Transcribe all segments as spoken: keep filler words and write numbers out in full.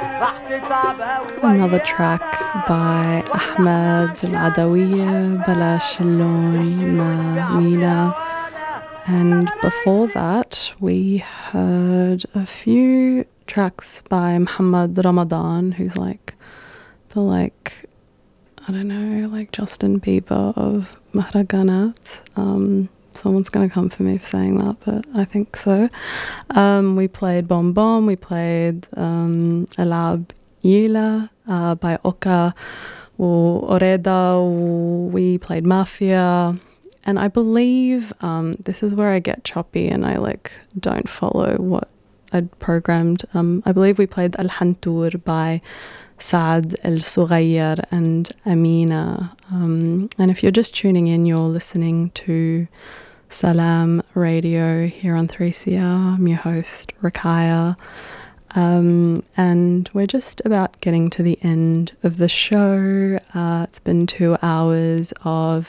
Another track by Ahmed Al-Adawiya, Balash Al-Lon Ma Mina. And before that, we heard a few tracks by Muhammad Ramadan, who's like the like, I don't know, like Justin Bieber of Mahraganat. Um, someone's going to come for me for saying that, but I think so. Um, we played Bom Bom, we played um, Alab Yila uh, by Oka or Oreda. We played Mafia. And I believe um, this is where I get choppy and I like don't follow what I'd programmed. Um, I believe we played Al-Hantur by Saad El-Sughayr and Amina. Um, and if you're just tuning in, you're listening to Salam Radio here on three C R. I'm your host, Rakaya. Um, and we're just about getting to the end of the show. Uh, it's been two hours of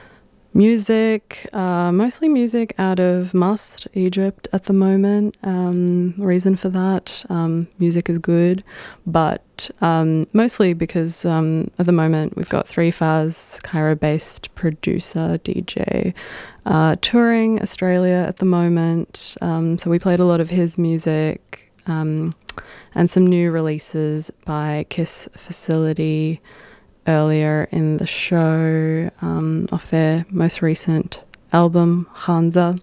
music, uh, mostly music out of Must, Egypt at the moment. Um, reason for that, um, music is good, but um, mostly because um, at the moment we've got three Faz, Cairo-based producer, D J, uh, touring Australia at the moment. Um, so we played a lot of his music um, and some new releases by Kiss Facility earlier in the show, um, off their most recent album, Khanza.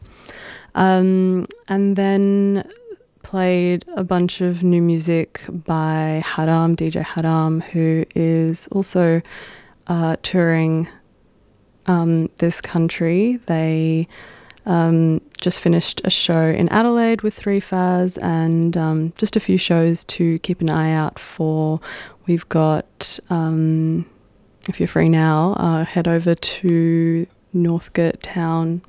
Um, and then played a bunch of new music by Haram, D J Haram, who is also uh, touring um, this country. They um, just finished a show in Adelaide with three Faz, and um, just a few shows to keep an eye out for. We've got, um, if you're free now, uh, head over to Northcote Town.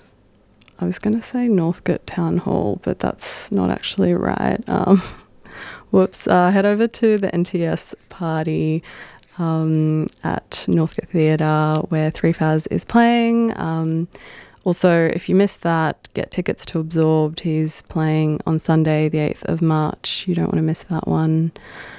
I was going to say Northcote Town Hall, but that's not actually right. Um, whoops. Uh, head over to the N T S party um, at Northcote Theatre where three Faz is playing. Um, also, if you missed that, get tickets to Absorbed. He's playing on Sunday, the eighth of March. You don't want to miss that one.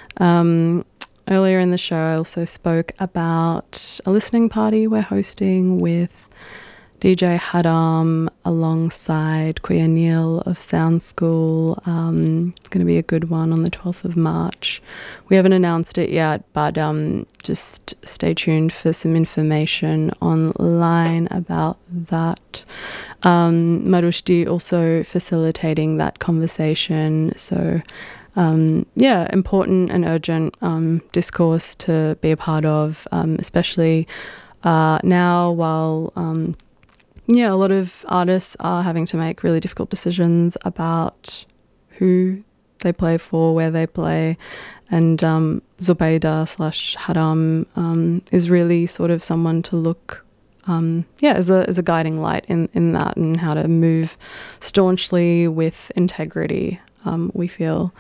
Um, earlier in the show, I also spoke about a listening party we're hosting with D J Haram alongside Kuya Neil of Sound School. Um, it's going to be a good one on the twelfth of March. We haven't announced it yet, but um, just stay tuned for some information online about that. Um, Marushdi also facilitating that conversation. So Um, yeah, important and urgent um, discourse to be a part of, um, especially uh, now while, um, yeah, a lot of artists are having to make really difficult decisions about who they play for, where they play, and um, Zubaydah slash Haram um, is really sort of someone to look Um, yeah, as a as a guiding light in, in that, and how to move staunchly with integrity, um, we feel.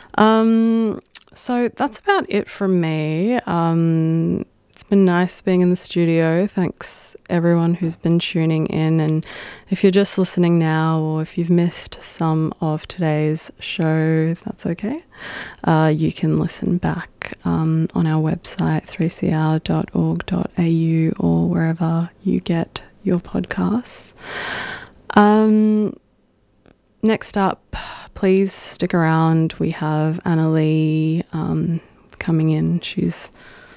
Um, so that's about it from me. Um, it's been nice being in the studio. Thanks everyone who's been tuning in. And if you're just listening now, or if you've missed some of today's show, that's okay. Uh, you can listen back um, on our website, three c r dot org dot a u, or wherever you get your podcasts. Um, next up, please stick around. We have Annalie um, coming in. She's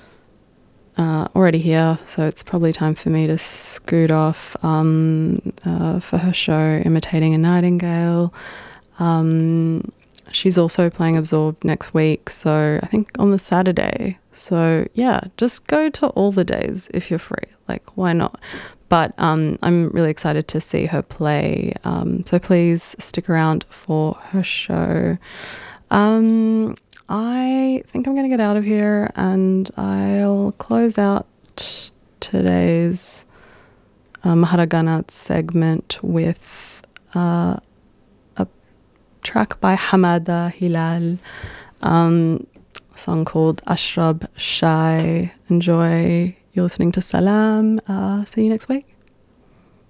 uh, already here, so it's probably time for me to scoot off um, uh, for her show, Imitating a Nightingale. Um, she's also playing Absorbed next week, so I think on the Saturday. So yeah, just go to all the days if you're free. Like, why not? But um, I'm really excited to see her play. Um, so please stick around for her show. Um, I think I'm going to get out of here, and I'll close out today's uh, Maharaganat segment with uh, a track by Hamada Hilal, um, a song called Ashrab Shai. Enjoy. You're listening to Salam. Uh, see you next week.